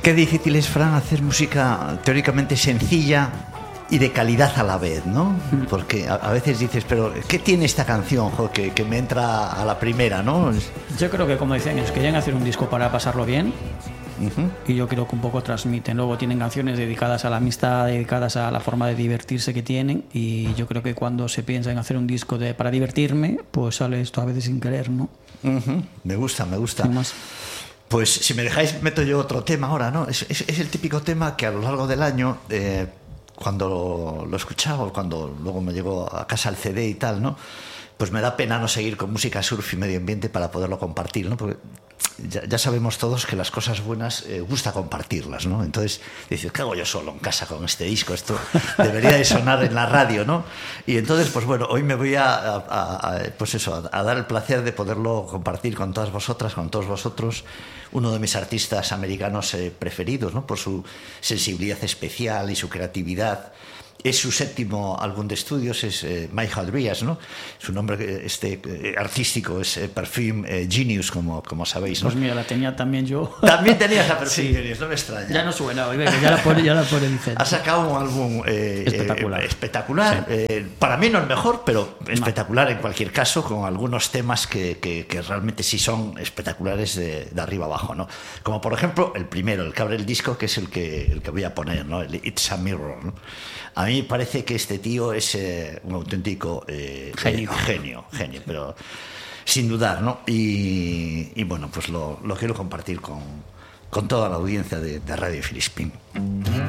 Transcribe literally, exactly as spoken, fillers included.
qué difícil es, Fran, hacer música teóricamente sencilla y de calidad a la vez, ¿no? Porque a, a veces dices, pero ¿qué tiene esta canción, jo, que, que me entra a la primera, ¿no? Yo creo que, como decían ellos, querían hacer un disco para pasarlo bien. Uh-huh. Y yo creo que un poco transmiten. Luego tienen canciones dedicadas a la amistad, dedicadas a la forma de divertirse que tienen, y yo creo que cuando se piensa en hacer un disco de, para divertirme, pues sale esto a veces sin querer, ¿no? Uh-huh. Me gusta, me gusta. Pues si me dejáis meto yo otro tema ahora, ¿no? Es, es, es el típico tema que a lo largo del año, eh, cuando lo, lo escuchaba, cuando luego me llegó a casa el C D y tal, ¿no? Pues me da pena no seguir con música surf y medio ambiente para poderlo compartir, ¿no? Porque Ya, ya sabemos todos que las cosas buenas eh, gusta compartirlas, ¿no? Entonces dices, ¿qué hago yo solo en casa con este disco? Esto debería de sonar en la radio, ¿no? Y entonces, pues bueno, hoy me voy a, a, a pues eso, a, a dar el placer de poderlo compartir con todas vosotras, con todos vosotros, uno de mis artistas americanos eh, preferidos, ¿no? Por su sensibilidad especial y su creatividad. Es su séptimo álbum de estudios, es eh, Michael Rias, ¿no? Su nombre este, eh, artístico es eh, Perfume eh, Genius, como, como sabéis, ¿no? Pues mira, la tenía también yo. También tenías la Perfume sí. Genius, no me extraña. Ya no suena, ya la pone, ya la pone Vicente. Ha sacado un álbum eh, espectacular. Eh, espectacular. Sí. Eh, para mí no el mejor, pero espectacular no. En cualquier caso, con algunos temas que, que, que realmente sí son espectaculares de, de arriba abajo, ¿no? Como por ejemplo el primero, el que abre el disco, que es el que, el que voy a poner, ¿no? El It's a Mirror, ¿no? A mí me parece que este tío es eh, un auténtico eh, genio. Eh, genio, genio, pero sin dudar, ¿no? Y, y bueno, pues lo, lo quiero compartir con, con toda la audiencia de, de Radio Filispín.